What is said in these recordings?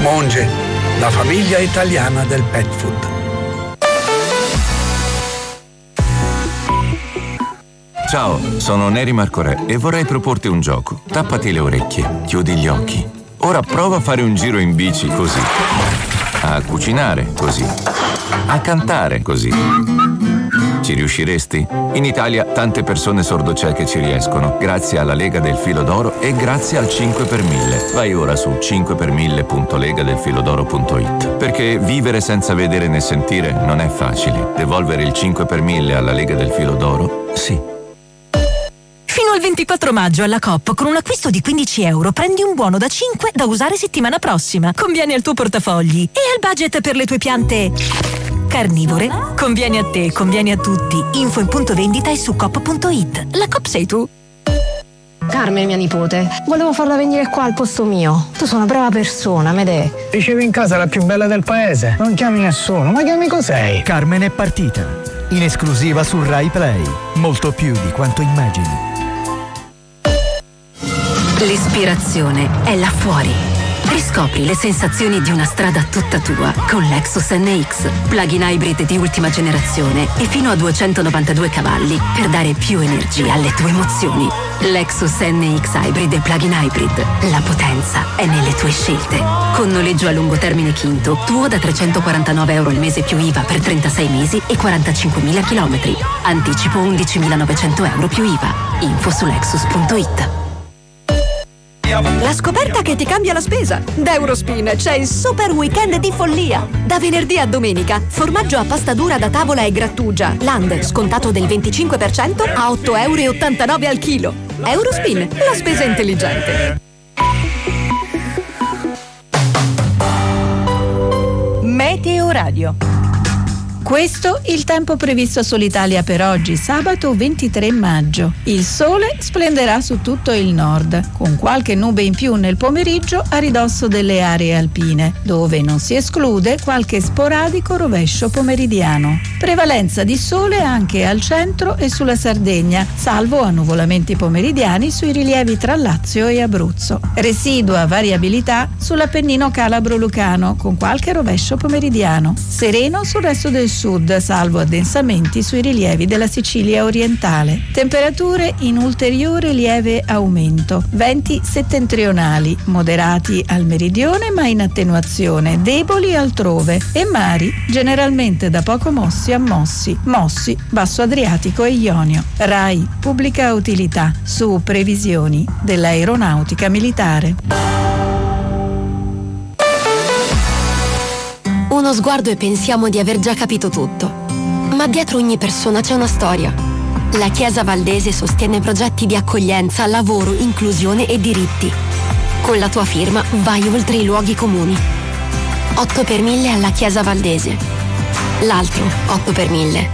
Monge, la famiglia italiana del pet food. Ciao, sono Neri Marcorè e vorrei proporti un gioco. Tappati le orecchie, chiudi gli occhi. Ora prova a fare un giro in bici così. A cucinare così. A cantare così. Ci riusciresti? In Italia tante persone sordocieche ci riescono, grazie alla Lega del Filo d'Oro e grazie al 5 per 1000. Vai ora su 5per1000.legadelfilodoro.it. Perché vivere senza vedere né sentire non è facile. Devolvere il 5 per 1000 alla Lega del Filo d'Oro? Sì. Fino al 24 maggio alla Coop con un acquisto di €15 prendi un buono da 5 da usare settimana prossima. Conviene al tuo portafogli e al budget per le tue piante carnivore. Conviene a te, conviene a tutti. Info in punto vendita e su coop.it. La Coop sei tu. Carmen, mia nipote, volevo farla venire qua al posto mio. Tu sei una brava persona, Medè. Ricevi in casa la più bella del paese. Non chiami nessuno, ma che amico sei? Carmen è partita. In esclusiva su Rai Play. Molto più di quanto immagini. L'ispirazione è là fuori. Riscopri le sensazioni di una strada tutta tua con Lexus NX, plug-in hybrid di ultima generazione e fino a 292 cavalli per dare più energia alle tue emozioni. Lexus NX Hybrid e plug-in hybrid. La potenza è nelle tue scelte. Con noleggio a lungo termine Quinto, tuo da €349 al mese più IVA per 36 mesi e 45.000 chilometri. Anticipo €11.900 più IVA. Info su lexus.it. La scoperta che ti cambia la spesa. Da Eurospin c'è il super weekend di follia. Da venerdì a domenica, formaggio a pasta dura da tavola e grattugia Land scontato del 25% a €8,89 al chilo. Eurospin, la spesa intelligente. Meteo Radio. Questo il tempo previsto sull'Italia per oggi, sabato 23 maggio. Il sole splenderà su tutto il nord, con qualche nube in più nel pomeriggio a ridosso delle aree alpine, dove non si esclude qualche sporadico rovescio pomeridiano. Prevalenza di sole anche al centro e sulla Sardegna, salvo annuvolamenti pomeridiani sui rilievi tra Lazio e Abruzzo. Residua variabilità sull'Appennino calabro-lucano, con qualche rovescio pomeridiano. Sereno sul resto del sud, salvo addensamenti sui rilievi della Sicilia orientale. Temperature in ulteriore lieve aumento. Venti settentrionali, moderati al meridione ma in attenuazione, deboli altrove, e mari generalmente da poco mossi a mossi, basso Adriatico e Ionio. Rai, pubblica utilità, su previsioni dell'aeronautica militare. Uno sguardo e pensiamo di aver già capito tutto. Ma dietro ogni persona c'è una storia. La Chiesa Valdese sostiene progetti di accoglienza, lavoro, inclusione e diritti. Con la tua firma vai oltre i luoghi comuni. 8 per 1000 alla Chiesa Valdese. L'altro 8 per 1000.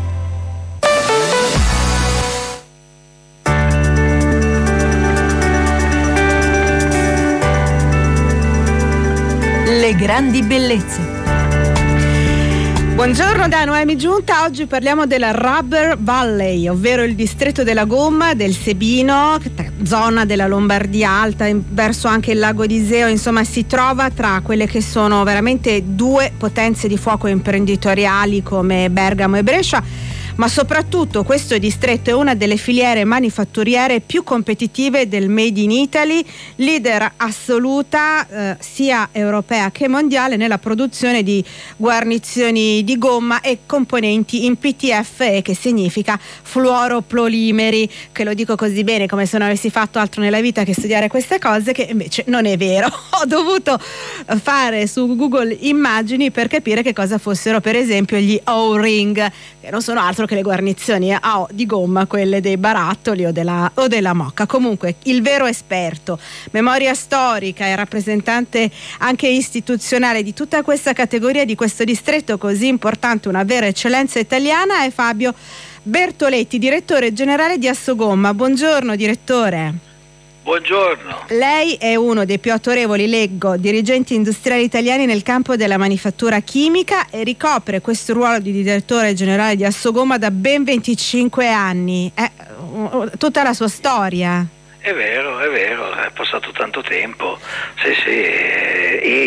Le grandi bellezze. Buongiorno da Noemi Giunta, oggi parliamo della Rubber Valley, ovvero il distretto della gomma del Sebino, zona della Lombardia alta, verso anche il lago di Iseo, insomma si trova tra quelle che sono veramente due potenze di fuoco imprenditoriali come Bergamo e Brescia, ma soprattutto questo distretto è una delle filiere manifatturiere più competitive del Made in Italy, leader assoluta sia europea che mondiale nella produzione di guarnizioni di gomma e componenti in PTFE, che significa fluoropolimeri, che lo dico così bene come se non avessi fatto altro nella vita che studiare queste cose, che invece non è vero. Ho dovuto fare su Google immagini per capire che cosa fossero per esempio gli O-ring, che non sono altro che le guarnizioni di gomma, quelle dei barattoli o della mocca. Comunque il vero esperto, memoria storica e rappresentante anche istituzionale di tutta questa categoria, di questo distretto così importante, una vera eccellenza italiana, è Fabio Bertoletti, direttore generale di Assogomma. Buongiorno direttore. Buongiorno. Lei è uno dei più autorevoli, leggo, dirigenti industriali italiani nel campo della manifattura chimica e ricopre questo ruolo di direttore generale di Assogomma da ben 25 anni. Tutta la sua storia. È vero, è passato tanto tempo, sì, e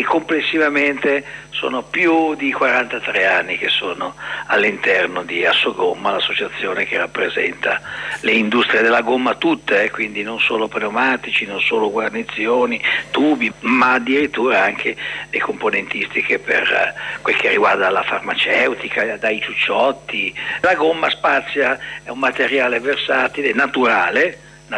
e complessivamente sono più di 43 anni che sono all'interno di Assogomma, l'associazione che rappresenta le industrie della gomma tutte, quindi non solo pneumatici, non solo guarnizioni, tubi, ma addirittura anche le componentistiche per quel che riguarda la farmaceutica, dai ciucciotti. La gomma spazia, è un materiale versatile, naturale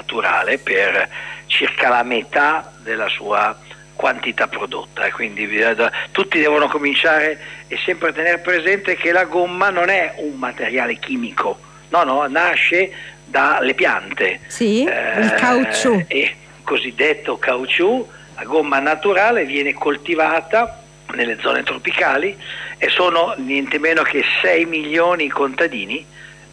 per circa la metà della sua quantità prodotta, e quindi tutti devono cominciare e sempre tenere presente che la gomma non è un materiale chimico, no, nasce dalle piante. Sì, il caucciù. E cosiddetto caucciù, la gomma naturale viene coltivata nelle zone tropicali e sono niente meno che 6 milioni i contadini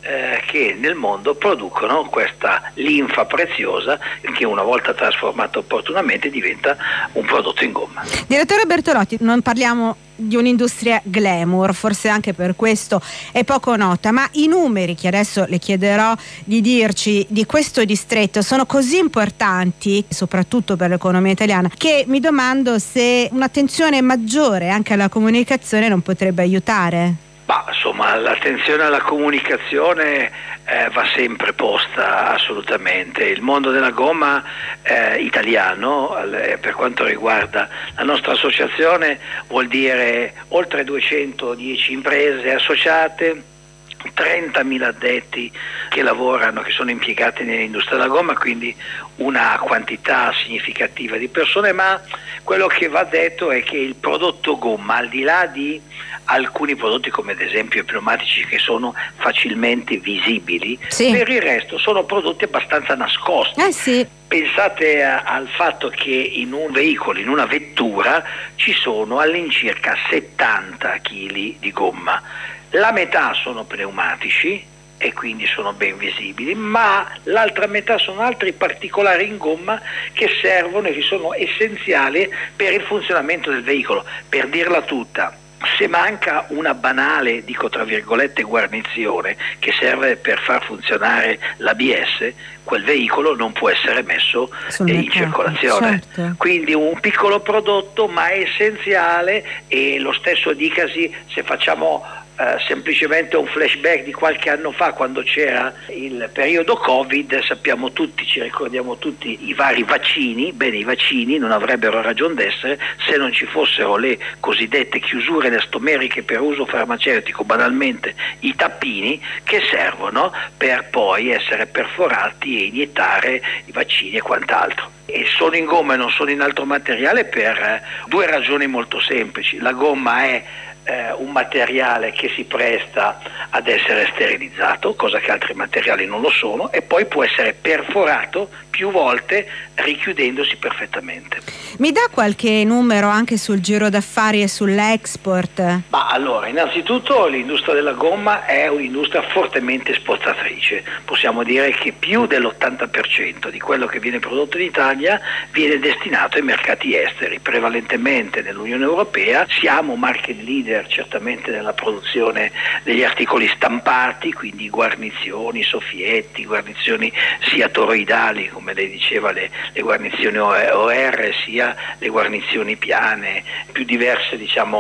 che nel mondo producono questa linfa preziosa che una volta trasformata opportunamente diventa un prodotto in gomma. Direttore Bertolotti, non parliamo di un'industria glamour, forse anche per questo è poco nota, ma i numeri che adesso le chiederò di dirci di questo distretto sono così importanti, soprattutto per l'economia italiana, che mi domando se un'attenzione maggiore anche alla comunicazione non potrebbe aiutare. Ma insomma, l'attenzione alla comunicazione va sempre posta, assolutamente. Il mondo della gomma italiano, per quanto riguarda la nostra associazione, vuol dire oltre 210 imprese associate, 30.000 addetti che lavorano, che sono impiegati nell'industria della gomma, quindi una quantità significativa di persone, ma quello che va detto è che il prodotto gomma, al di là di alcuni prodotti come ad esempio i pneumatici che sono facilmente visibili, sì, per il resto sono prodotti abbastanza nascosti. Sì. Pensate al fatto che in un veicolo, in una vettura, ci sono all'incirca 70 kg di gomma. La metà sono pneumatici e quindi sono ben visibili, ma l'altra metà sono altri particolari in gomma che servono e che sono essenziali per il funzionamento del veicolo. Per dirla tutta, se manca una banale, dico tra virgolette, guarnizione che serve per far funzionare l'ABS, quel veicolo non può essere messo in circolazione. Certo. Quindi un piccolo prodotto ma essenziale, e lo stesso dicasi se facciamo semplicemente un flashback di qualche anno fa, quando c'era il periodo Covid. Sappiamo tutti, ci ricordiamo tutti i vari vaccini. Bene, i vaccini non avrebbero ragione d'essere se non ci fossero le cosiddette chiusure elastomeriche per uso farmaceutico, banalmente i tappini, che servono per poi essere perforati e iniettare i vaccini e quant'altro. E sono in gomma e non sono in altro materiale per due ragioni molto semplici. La gomma è un materiale che si presta ad essere sterilizzato, cosa che altri materiali non lo sono, e poi può essere perforato più volte richiudendosi perfettamente. Mi dà qualche numero anche sul giro d'affari e sull'export? Ma allora, innanzitutto l'industria della gomma è un'industria fortemente esportatrice. Possiamo dire che più dell'80% di quello che viene prodotto in Italia viene destinato ai mercati esteri, prevalentemente nell'Unione Europea. Siamo market leader certamente nella produzione degli articoli stampati, quindi guarnizioni, soffietti, guarnizioni sia toroidali, come lei diceva, le guarnizioni OR, sia le guarnizioni piane, più diverse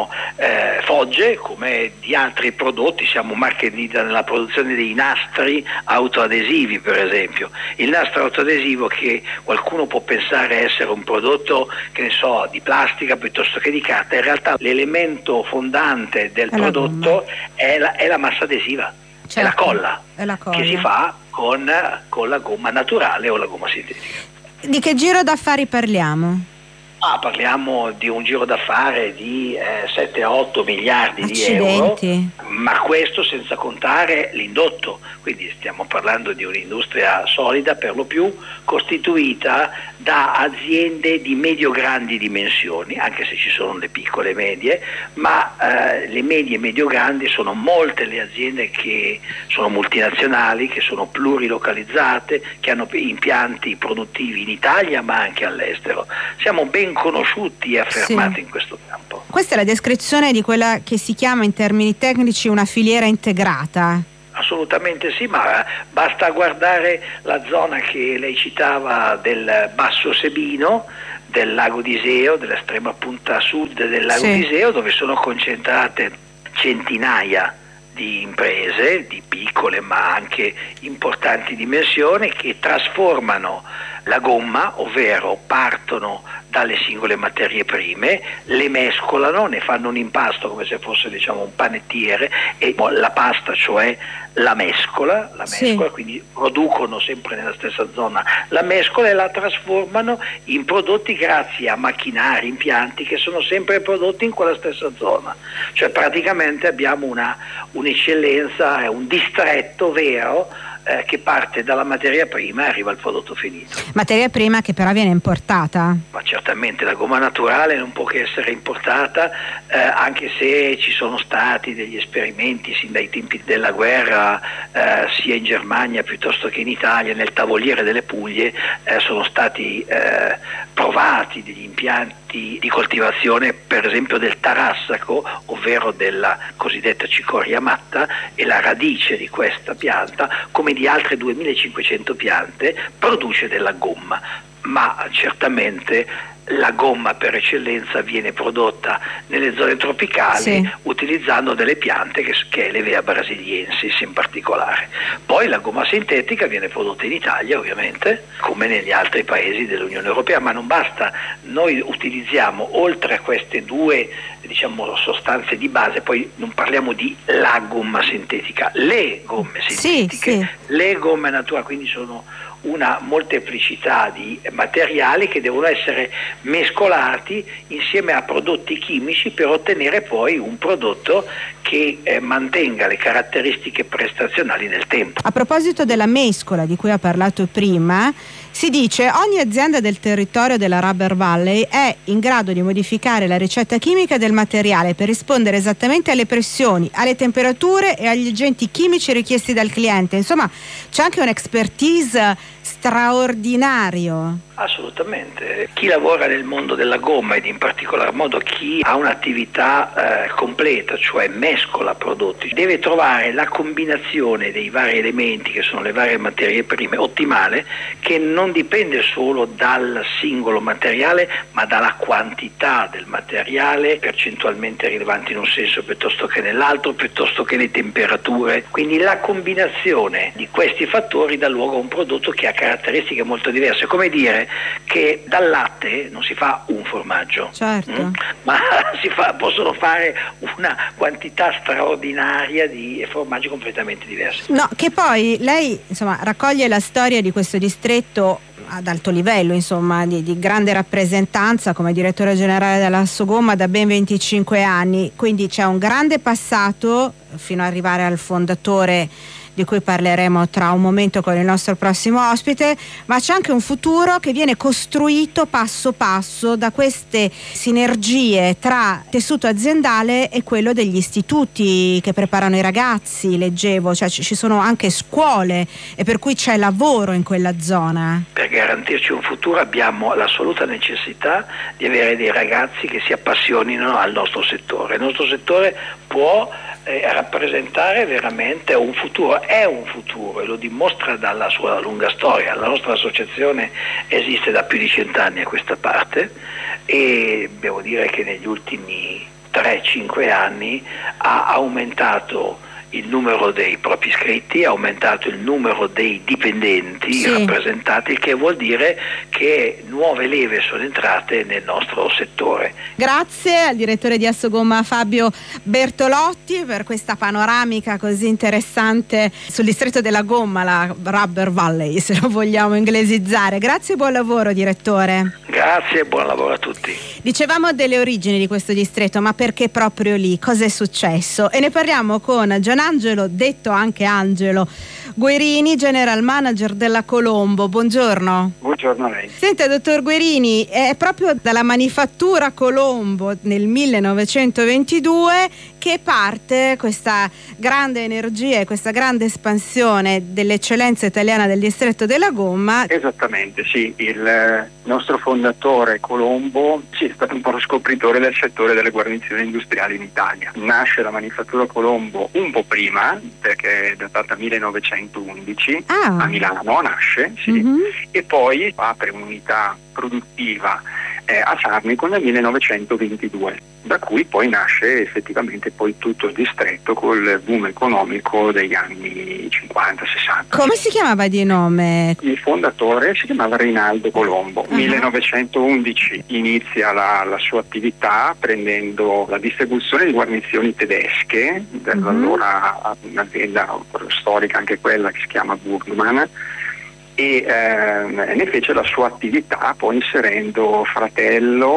fogge, come di altri prodotti. Siamo market leader nella produzione dei nastri autoadesivi, per esempio. Il nastro autoadesivo, che qualcuno può pensare essere un prodotto, che ne so, di plastica piuttosto che di carta, in realtà l'elemento fondante del prodotto è la massa adesiva, certo, è la colla che si fa con la gomma naturale o la gomma sintetica. Di che giro d'affari parliamo? Parliamo di un giro d'affari di 7-8 miliardi di euro, ma questo senza contare l'indotto, quindi stiamo parlando di un'industria solida, per lo più costituita da aziende di medio-grandi dimensioni, anche se ci sono le piccole e medie, ma le medie e medio-grandi sono molte le aziende che sono multinazionali, che sono plurilocalizzate, che hanno impianti produttivi in Italia ma anche all'estero. Siamo ben conosciuti e affermati in questo campo. Questa è la descrizione di quella che si chiama in termini tecnici una filiera integrata. Assolutamente sì, ma basta guardare la zona che lei citava del Basso Sebino, del lago d'Iseo, dell'estrema punta sud del lago d'Iseo, dove sono concentrate centinaia di imprese, di piccole ma anche importanti dimensioni, che trasformano la gomma, ovvero partono dalle singole materie prime, le mescolano, ne fanno un impasto come se fosse un panettiere, e la pasta, cioè la mescola, quindi producono sempre nella stessa zona la mescola e la trasformano in prodotti grazie a macchinari, impianti che sono sempre prodotti in quella stessa zona. Cioè praticamente abbiamo un'eccellenza, un distretto vero che parte dalla materia prima e arriva al prodotto finito. Materia prima che però viene importata? Ma certamente la gomma naturale non può che essere importata, anche se ci sono stati degli esperimenti sin dai tempi della guerra, sia in Germania piuttosto che in Italia, nel Tavoliere delle Puglie sono stati provati degli impianti di coltivazione, per esempio del tarassaco, ovvero della cosiddetta cicoria matta, e la radice di questa pianta, come di altre 2500 piante, produce della gomma. Ma certamente la gomma per eccellenza viene prodotta nelle zone tropicali, utilizzando delle piante che è l'Hevea brasiliensis in particolare. Poi la gomma sintetica viene prodotta in Italia, ovviamente, come negli altri paesi dell'Unione Europea, ma non basta. Noi utilizziamo, oltre a queste due sostanze di base, poi non parliamo di la gomma sintetica, le gomme sintetiche, le gomme naturali, quindi sono una molteplicità di materiali che devono essere mescolati insieme a prodotti chimici per ottenere poi un prodotto che mantenga le caratteristiche prestazionali nel tempo. A proposito della mescola di cui ha parlato prima, si dice ogni azienda del territorio della Rubber Valley è in grado di modificare la ricetta chimica del materiale per rispondere esattamente alle pressioni, alle temperature e agli agenti chimici richiesti dal cliente. Insomma, c'è anche un'expertise straordinario. Assolutamente. Chi lavora nel mondo della gomma, ed in particolar modo chi ha un'attività completa, cioè mescola prodotti, deve trovare la combinazione dei vari elementi, che sono le varie materie prime, ottimale, che non dipende solo dal singolo materiale, ma dalla quantità del materiale, percentualmente rilevante in un senso piuttosto che nell'altro, piuttosto che le temperature. Quindi la combinazione di questi fattori dà luogo a un prodotto che ha caratteristiche molto diverse. Come dire che dal latte non si fa un formaggio, ma possono fare una quantità straordinaria di formaggi completamente diversi. No, che poi lei raccoglie la storia di questo distretto ad alto livello, di grande rappresentanza come direttore generale della Assogomma da ben 25 anni, quindi c'è un grande passato fino ad arrivare al fondatore, di cui parleremo tra un momento con il nostro prossimo ospite, ma c'è anche un futuro che viene costruito passo passo da queste sinergie tra tessuto aziendale e quello degli istituti che preparano i ragazzi, leggevo, cioè ci sono anche scuole e per cui c'è lavoro in quella zona. Per garantirci un futuro abbiamo l'assoluta necessità di avere dei ragazzi che si appassionino al nostro settore. Il nostro settore può rappresentare veramente un futuro, è un futuro, e lo dimostra dalla sua lunga storia. La nostra associazione esiste da più di 100 anni a questa parte e devo dire che negli ultimi 3-5 anni ha aumentato il numero dei propri iscritti, ha aumentato il numero dei dipendenti rappresentati, il che vuol dire che nuove leve sono entrate nel nostro settore. Grazie al direttore di Assogomma Fabio Bertolotti per questa panoramica così interessante sul distretto della gomma, la Rubber Valley, se lo vogliamo inglesizzare. Grazie e buon lavoro, direttore. Grazie e buon lavoro a tutti. Dicevamo delle origini di questo distretto, ma perché proprio lì? Cosa è successo? E ne parliamo con Gianangelo, detto anche Angelo Guerini, General Manager della Colombo. Buongiorno. Buongiorno a lei. Senta, dottor Guerini, è proprio dalla manifattura Colombo nel 1922 che parte questa grande energia e questa grande espansione dell'eccellenza italiana del distretto della gomma. Esattamente, sì. Il nostro fondatore Colombo è stato un po' lo scopritore del settore delle guarnizioni industriali in Italia. Nasce la manifattura Colombo un po' prima, perché è datata 1911, a Milano nasce, e poi apre un'unità produttiva a Sarnico nel 1922, da cui poi nasce effettivamente poi tutto il distretto col boom economico degli anni 50-60. Come si chiamava di nome? Il fondatore si chiamava Rinaldo Colombo. 1911 inizia la sua attività prendendo la distribuzione di guarnizioni tedesche, dell'allora un'azienda storica anche quella che si chiama Burgmann, e ne fece la sua attività poi inserendo fratello